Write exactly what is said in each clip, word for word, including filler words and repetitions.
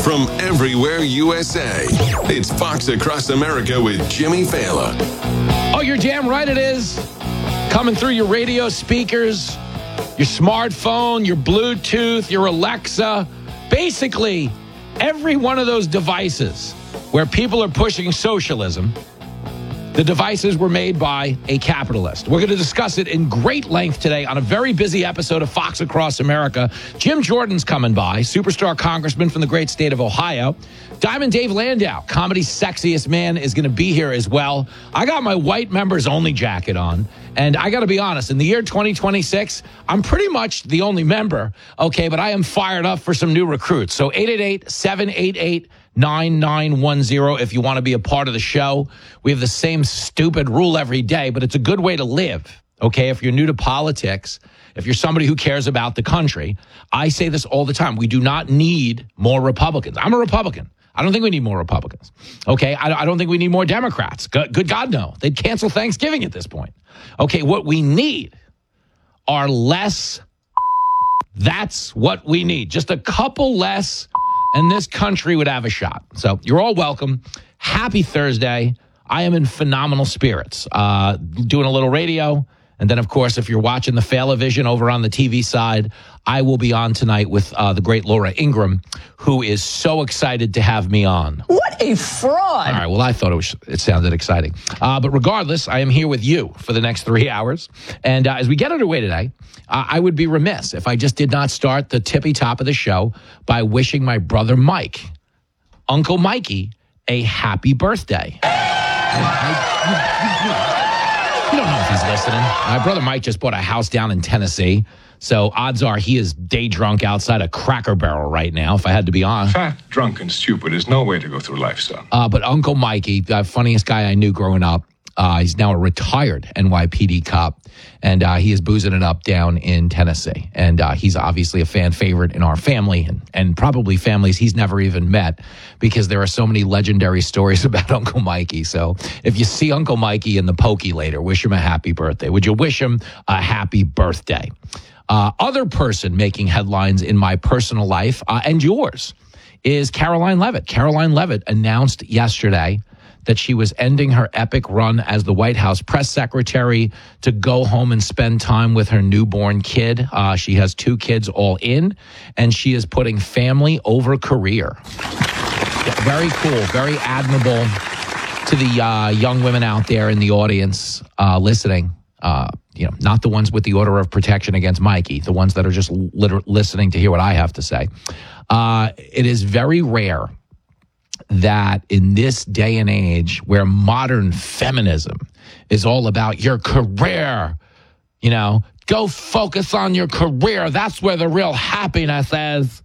from everywhere U S A. It's Fox Across America with Jimmy Fallon. Oh, you're damn right it is. Coming through your radio speakers, your smartphone, your Bluetooth, your Alexa. Basically, every one of those devices where people are pushing socialism, the devices were made by a capitalist. We're going to discuss it in great length today on a very busy episode of Fox Across America. Jim Jordan's coming by, superstar congressman from the great state of Ohio. Diamond Dave Landau, comedy's sexiest man, is going to be here as well. I got my white members only jacket on. And I got to be honest, in the year twenty twenty-six, I'm pretty much the only member, okay, but I am fired up for some new recruits. So eight eight eight, seven eight eight, nine nine one zero if you want to be a part of the show. We have the same stupid rule every day, but it's a good way to live, okay? If you're new to politics, if you're somebody who cares about the country, I say this all the time. We do not need more Republicans. I'm a Republican. I don't think we need more Republicans, okay? I, I don't think we need more Democrats. Good, good God, no. They'd cancel Thanksgiving at this point. Okay, what we need are less. That's what we need. Just a couple less, and this country would have a shot. So you're all welcome. Happy Thursday. I am in phenomenal spirits. Uh, doing a little radio. And then, of course, if you're watching the Failavision over on the T V side, I will be on tonight with uh, the great Laura Ingraham, who is so excited to have me on. What a fraud. All right, well, I thought it was. It sounded exciting. Uh, but regardless, I am here with you for the next three hours. And uh, as we get underway today, uh, I would be remiss if I just did not start the tippy top of the show by wishing my brother Mike, Uncle Mikey, a happy birthday. I, you, you, you, You don't know if he's listening. My brother Mike just bought a house down in Tennessee. So odds are he is day drunk outside a Cracker Barrel right now, if I had to be honest. Fat, drunk, and stupid is no way to go through life, son. Uh, but Uncle Mikey, the funniest guy I knew growing up, uh, he's now a retired N Y P D cop, and uh, he is boozing it up down in Tennessee. And uh, he's obviously a fan favorite in our family, and, and probably families he's never even met, because there are so many legendary stories about Uncle Mikey. So if you see Uncle Mikey in the pokey later, wish him a happy birthday. Would you wish him a happy birthday? Uh, other person making headlines in my personal life uh, and yours is Karoline Leavitt. Karoline Leavitt announced yesterday that she was ending her epic run as the White House press secretary to go home and spend time with her newborn kid. Uh, she has two kids all in, and she is putting family over career. Very cool, very admirable to the uh, young women out there in the audience uh, listening. Uh, you know, not the ones with the order of protection against Mikey, the ones that are just liter- listening to hear what I have to say. Uh, it is very rare that in this day and age where modern feminism is all about your career, you know, go focus on your career. That's where the real happiness is.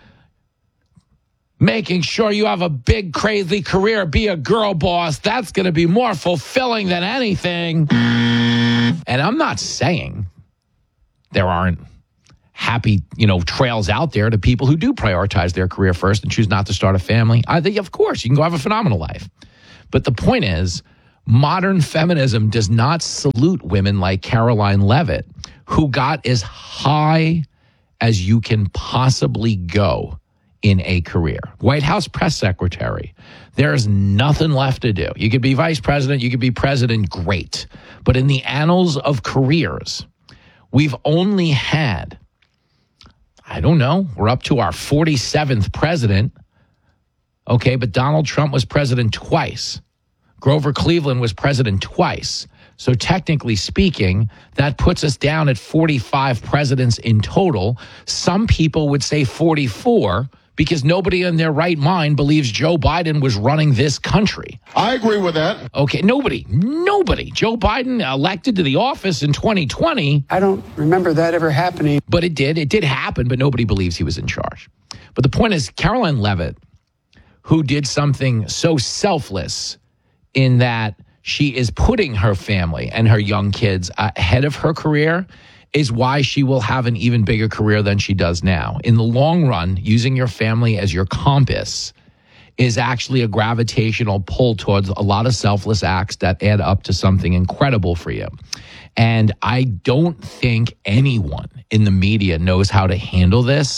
Making sure you have a big, crazy career, be a girl boss. That's going to be more fulfilling than anything. And I'm not saying there aren't happy, you know, trails out there to people who do prioritize their career first and choose not to start a family. I think, of course, you can go have a phenomenal life. But the point is, modern feminism does not salute women like Karoline Leavitt, who got as high as you can possibly go in a career. White House press secretary. There's nothing left to do. You could be vice president, you could be president, great. But in the annals of careers, we've only had, I don't know, we're up to our forty-seventh president. Okay, but Donald Trump was president twice. Grover Cleveland was president twice. So technically speaking, that puts us down at forty-five presidents in total. Some people would say forty-four, because nobody in their right mind believes Joe Biden was running this country. I agree with that. Okay, nobody, nobody. Joe Biden elected to the office in twenty twenty. I don't remember that ever happening. But it did. It did happen, but nobody believes he was in charge. But the point is, Karoline Leavitt, who did something so selfless in that she is putting her family and her young kids ahead of her career, is why she will have an even bigger career than she does now. In the long run, using your family as your compass is actually a gravitational pull towards a lot of selfless acts that add up to something incredible for you. And I don't think anyone in the media knows how to handle this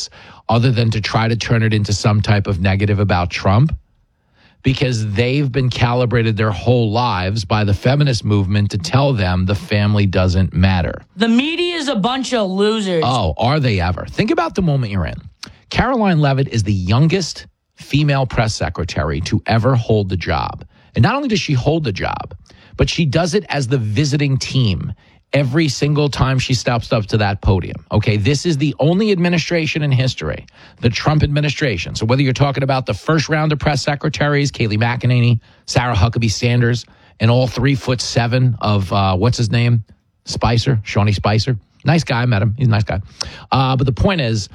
other than to try to turn it into some type of negative about Trump, because they've been calibrated their whole lives by the feminist movement to tell them the family doesn't matter. The media is a bunch of losers. Oh, are they ever? Think about the moment you're in. Caroline Leavitt is the youngest female press secretary to ever hold the job. And not only does she hold the job, but she does it as the visiting team every single time she steps up to that podium. Okay, this is the only administration in history, the Trump administration. So whether you're talking about the first round of press secretaries, Kayleigh McEnany, Sarah Huckabee Sanders, and all three foot seven of, uh, what's his name? Spicer, Shawnee Spicer. Nice guy, I met him. He's a nice guy. Uh, but the point is,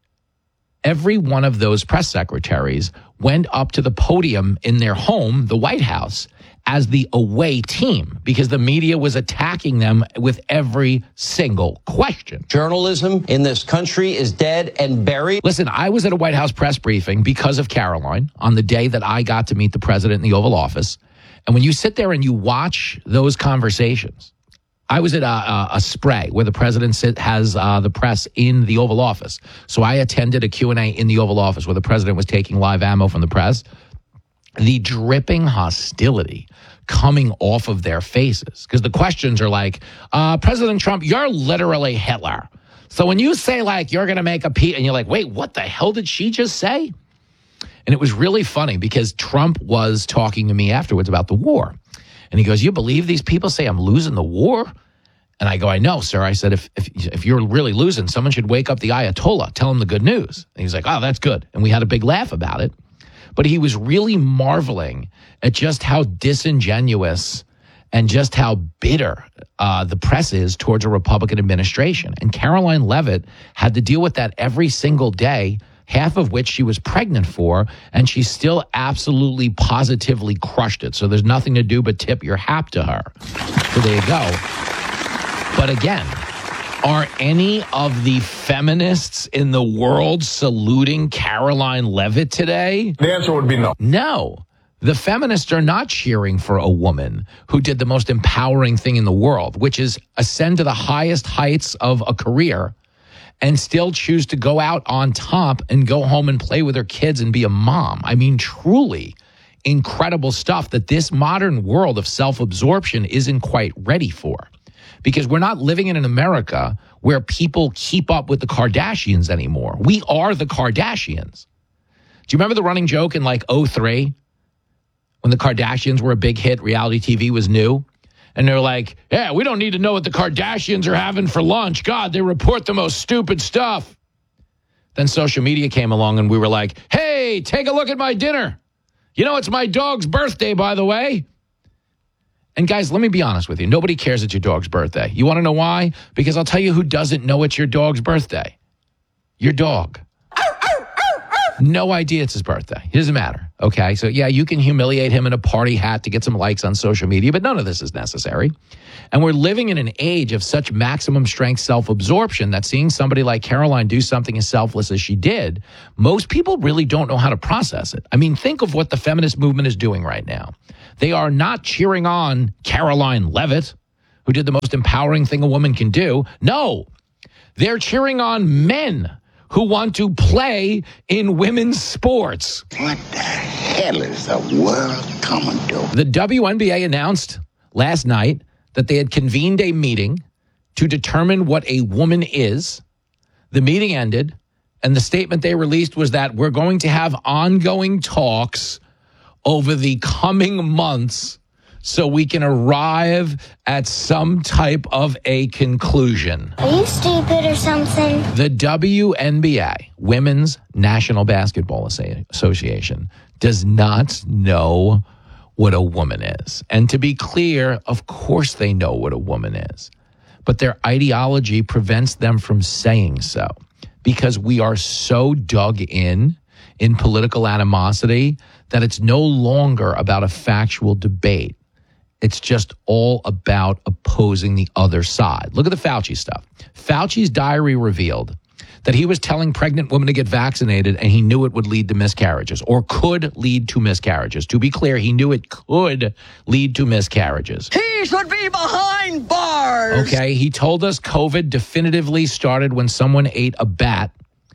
every one of those press secretaries went up to the podium in their home, the White House, as the away team because the media was attacking them with every single question. Journalism in this country is dead and buried. Listen, I was at a White House press briefing because of Caroline on the day that I got to meet the president in the Oval Office. And when you sit there and you watch those conversations, I was at a, a, a spray where the president sit, has uh, the press in the Oval Office. So I attended a Q and A in the Oval Office where the president was taking live ammo from the press. The dripping hostility coming off of their faces. Because the questions are like, uh, President Trump, you're literally Hitler. So when you say, like, you're going to make a peace, and you're like, wait, what the hell did she just say? And it was really funny because Trump was talking to me afterwards about the war. And he goes, you believe these people say I'm losing the war? And I go, I know, sir. I said, if, if if you're really losing, someone should wake up the Ayatollah, tell him the good news. And he's like, oh, that's good. And we had a big laugh about it. But he was really marveling at just how disingenuous and just how bitter uh, the press is towards a Republican administration. And Caroline Leavitt had to deal with that every single day, half of which she was pregnant for, and she still absolutely positively crushed it. So there's nothing to do but tip your hat to her. So there you go. But again, are any of the feminists in the world saluting Caroline Leavitt today? The answer would be no. No. The feminists are not cheering for a woman who did the most empowering thing in the world, which is ascend to the highest heights of a career and still choose to go out on top and go home and play with her kids and be a mom. I mean, truly incredible stuff that this modern world of self-absorption isn't quite ready for. Because we're not living in an America where people keep up with the Kardashians anymore. We are the Kardashians. Do you remember the running joke in like oh three when the Kardashians were a big hit, reality T V was new? And they're like, yeah, we don't need to know what the Kardashians are having for lunch. God, they report the most stupid stuff. Then social media came along and we were like, hey, take a look at my dinner. You know, it's my dog's birthday, by the way. And guys, let me be honest with you. Nobody cares it's your dog's birthday. You want to know why? Because I'll tell you who doesn't know it's your dog's birthday. Your dog. No idea it's his birthday. It doesn't matter. Okay, so yeah, you can humiliate him in a party hat to get some likes on social media, but none of this is necessary. And we're living in an age of such maximum strength self-absorption that seeing somebody like Caroline do something as selfless as she did, most people really don't know how to process it. I mean, think of what the feminist movement is doing right now. They are not cheering on Caroline Leavitt, who did the most empowering thing a woman can do. No, they're cheering on men who want to play in women's sports. What the hell is the world coming to? The W N B A announced last night that they had convened a meeting to determine what a woman is. The meeting ended, and the statement they released was that we're going to have ongoing talks over the coming months so we can arrive at some type of a conclusion. Are you stupid or something? The W N B A, Women's National Basketball Association, does not know what a woman is. And to be clear, of course they know what a woman is. But their ideology prevents them from saying so because we are so dug in in political animosity that it's no longer about a factual debate. It's just all about opposing the other side. Look at the Fauci stuff. Fauci's diary revealed that he was telling pregnant women to get vaccinated and he knew it would lead to miscarriages or could lead to miscarriages. To be clear, he knew it could lead to miscarriages. He should be behind bars. Okay, he told us COVID definitively started when someone ate a bat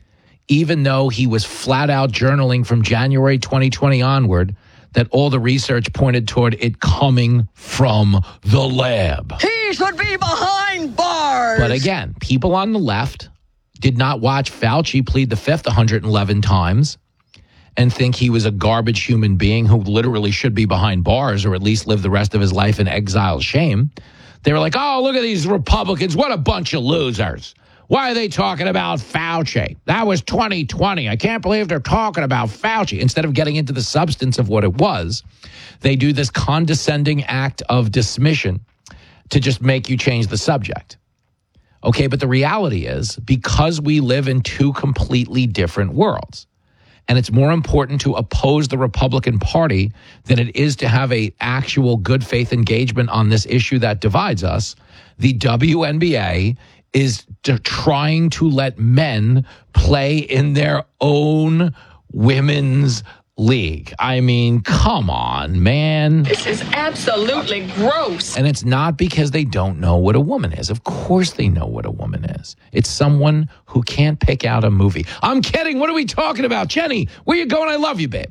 even though he was flat out journaling from January twenty twenty onward, that all the research pointed toward it coming from the lab. He should be behind bars. But again, people on the left did not watch Fauci plead the fifth one hundred eleven times and think he was a garbage human being who literally should be behind bars or at least live the rest of his life in exile shame. They were like, oh, look at these Republicans. What a bunch of losers. Why are they talking about Fauci? That was twenty twenty. I can't believe they're talking about Fauci. Instead of getting into the substance of what it was, they do this condescending act of dismission to just make you change the subject. Okay, but the reality is, because we live in two completely different worlds, and it's more important to oppose the Republican Party than it is to have a actual good faith engagement on this issue that divides us, the W N B A is to trying to let men play in their own women's league. I mean, come on, man. This is absolutely gross. And it's not because they don't know what a woman is. Of course they know what a woman is. It's someone who can't pick out a movie. I'm kidding. What are we talking about? Jenny, where you going? I love you, babe.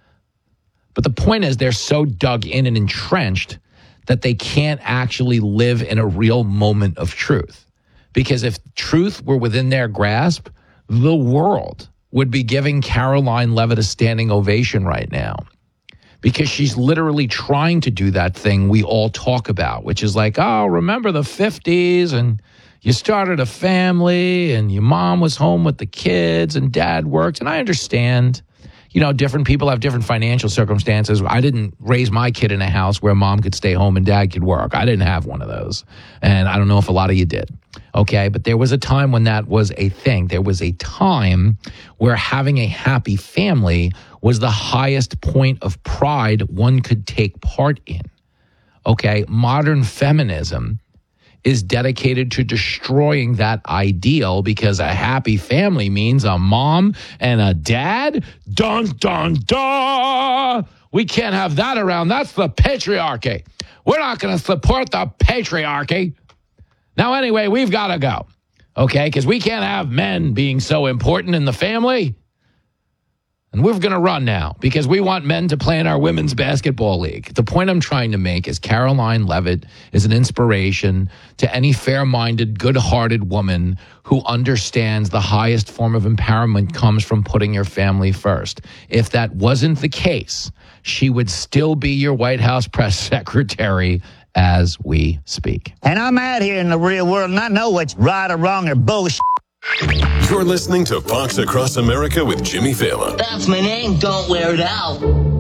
But the point is they're so dug in and entrenched that they can't actually live in a real moment of truth. Because if truth were within their grasp, the world would be giving Caroline Levitt a standing ovation right now, because she's literally trying to do that thing we all talk about, which is like, oh, remember the fifties and you started a family and your mom was home with the kids and dad worked. And I understand, you know, different people have different financial circumstances. I didn't raise my kid in a house where mom could stay home and dad could work. I didn't have one of those. And I don't know if a lot of you did. Okay, but there was a time when that was a thing. There was a time where having a happy family was the highest point of pride one could take part in. Okay, modern feminism is dedicated to destroying that ideal, because a happy family means a mom and a dad. Dun, dun, dun. We can't have that around. That's the patriarchy. We're not going to support the patriarchy. Now, anyway, we've got to go, okay, because we can't have men being so important in the family. And we're going to run now because we want men to play in our women's basketball league. The point I'm trying to make is Caroline Levitt is an inspiration to any fair-minded, good-hearted woman who understands the highest form of empowerment comes from putting your family first. If that wasn't the case, she would still be your White House press secretary as we speak. And I'm out here in the real world and I know what's right or wrong or bullshit. You're listening to Fox Across America with Jimmy Fallon. That's my name. Don't wear it out.